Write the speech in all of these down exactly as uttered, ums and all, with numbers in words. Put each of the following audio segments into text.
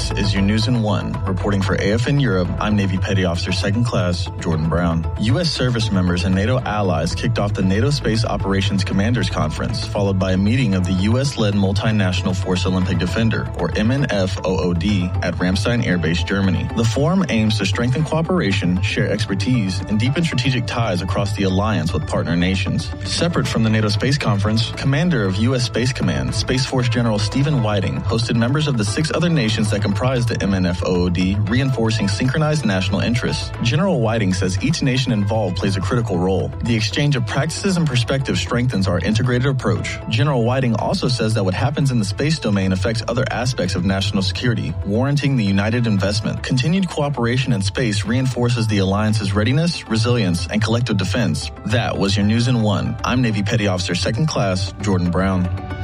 This is your News in One. Reporting for A F N Europe, I'm Navy Petty Officer Second Class Jordan Brown. U S service members and NATO allies kicked off the NATO Space Operations Commanders Conference, followed by a meeting of the U S-led Multinational Force Olympic Defender, or M N F O O D, at Ramstein Air Base, Germany. The forum aims to strengthen cooperation, share expertise, and deepen strategic ties across the alliance with partner nations. Separate from the NATO Space Conference, Commander of U S Space Command, Space Force General Stephen Whiting, hosted members of the six other nations that comprise the M N F O O D, reinforcing synchronized national interests. General Whiting says each nation involved plays a critical role. The exchange of practices and perspectives strengthens our integrated approach. General Whiting also says that what happens in the space domain affects other aspects of national security, warranting the united investment. Continued cooperation in space reinforces the alliance's readiness, resilience, and collective defense. That was your News in One. I'm Navy Petty Officer Second Class Jordan Brown.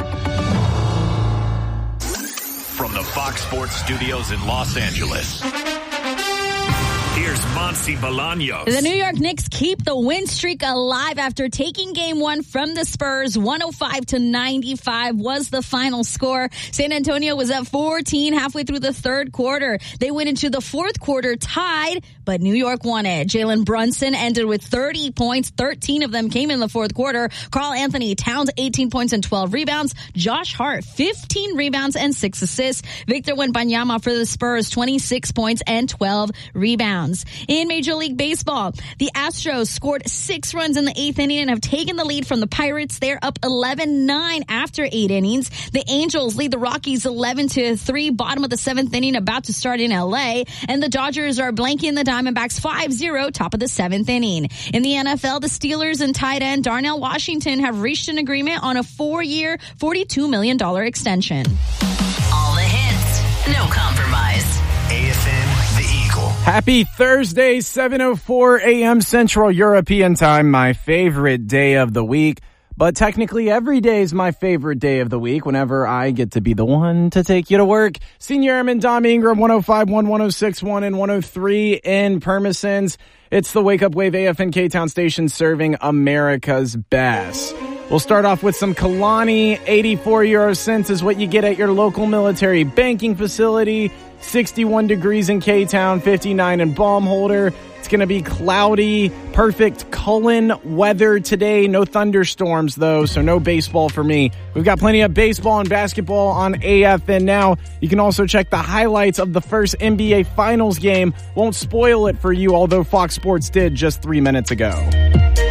From the Fox Sports Studios in Los Angeles, here's Monty Bolaños. The New York Knicks keep the win streak alive after taking game one from the Spurs. one oh five to ninety-five was the final score. San Antonio was up fourteen halfway through the third quarter. They went into the fourth quarter tied, but New York won it. Jalen Brunson ended with thirty points. thirteen of them came in the fourth quarter. Karl Anthony Towns, eighteen points and twelve rebounds. Josh Hart, fifteen rebounds and six assists. Victor Wembanyama for the Spurs, twenty-six points and twelve rebounds. In Major League Baseball, the Astros scored six runs in the eighth inning and have taken the lead from the Pirates. They're up eleven nine after eight innings. The Angels lead the Rockies eleven to three, bottom of the seventh inning, about to start in L A. And the Dodgers are blanking the Diamondbacks five zero, top of the seventh inning. In the N F L, the Steelers and tight end Darnell Washington have reached an agreement on a four-year, forty-two million dollars extension. All the hits, no compromise. A F N, the Eagle. Happy Thursday, seven oh four a.m. Central European Time, my favorite day of the week. But technically every day is my favorite day of the week whenever I get to be the one to take you to work. Senior Airman Dom Ingram, one oh five point one, one oh six point one, and one oh three in Permisons. It's the Wake Up Wave A F N K-Town station serving America's best. We'll start off with some Kalani. eighty-four euro cents is what you get at your local military banking facility. sixty-one degrees in K-Town, fifty-nine in Baumholder. It's going to be cloudy, perfect Cullen weather today. No thunderstorms, though, so no baseball for me. We've got plenty of baseball and basketball on A F N now. You can also check the highlights of the first N B A Finals game. Won't spoil it for you, although Fox Sports did just three minutes ago.